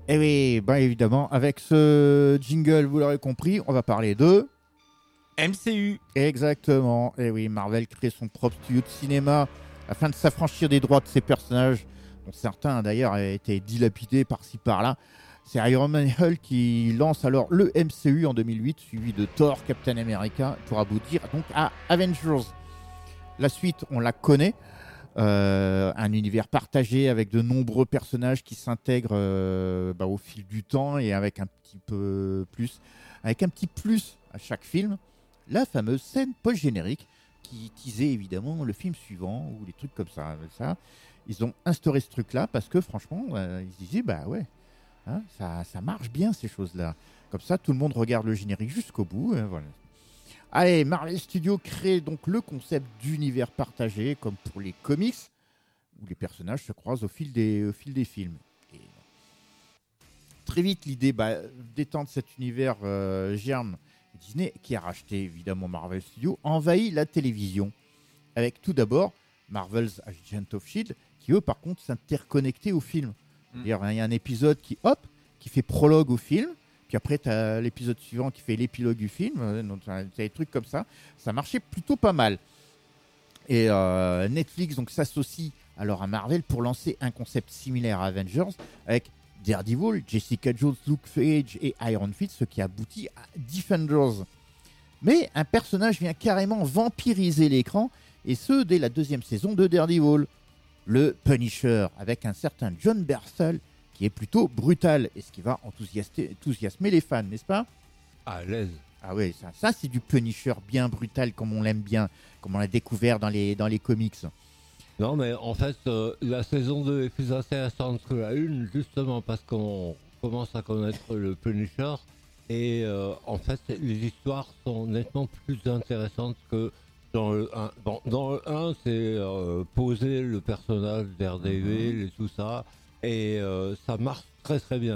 Et oui, ben évidemment, avec ce jingle, vous l'aurez compris, on va parler de... MCU. Exactement. Et oui, Marvel crée son propre studio de cinéma afin de s'affranchir des droits de ses personnages, dont certains d'ailleurs avaient été dilapidés par-ci par-là. C'est Iron Man et Hulk qui lance alors le MCU en 2008, suivi de Thor, Captain America, pour aboutir donc à Avengers. La suite, on la connaît. Un univers partagé avec de nombreux personnages qui s'intègrent au fil du temps et avec un petit plus à chaque film, la fameuse scène post-générique qui teasait évidemment le film suivant ou les trucs comme ça. Ils ont instauré ce truc-là parce que franchement, ils se disaient bah ouais, hein, ça marche bien ces choses-là. Comme ça, tout le monde regarde le générique jusqu'au bout. Voilà. Allez, Marvel Studios crée donc le concept d'univers partagé, comme pour les comics, où les personnages se croisent au fil des films. Et très vite, l'idée d'étendre cet univers germe. Disney, qui a racheté évidemment Marvel Studios, envahit la télévision, avec tout d'abord Marvel's Agent of S.H.I.E.L.D., qui eux, par contre, s'interconnectaient au film. C'est-à-dire, il y a un épisode qui fait prologue au film, puis après, tu as l'épisode suivant qui fait l'épilogue du film. Donc, tu as des trucs comme ça. Ça marchait plutôt pas mal. Et Netflix donc, s'associe alors à Marvel pour lancer un concept similaire à Avengers avec Daredevil, Jessica Jones, Luke Cage et Iron Fist, ce qui aboutit à Defenders. Mais un personnage vient carrément vampiriser l'écran, et ce dès la deuxième saison de Daredevil. Le Punisher, avec un certain John Bernthal qui est plutôt brutal, et ce qui va enthousiasmer les fans, n'est-ce pas? À l'aise. Ah oui, ça c'est du Punisher bien brutal, comme on l'aime bien, comme on l'a découvert dans les comics. Non, mais en fait, la saison 2 est plus intéressante que la 1, justement parce qu'on commence à connaître le Punisher. Et en fait, les histoires sont nettement plus intéressantes que dans le 1. Dans le 1, c'est poser le personnage Daredevil et tout ça. Et ça marche très très bien.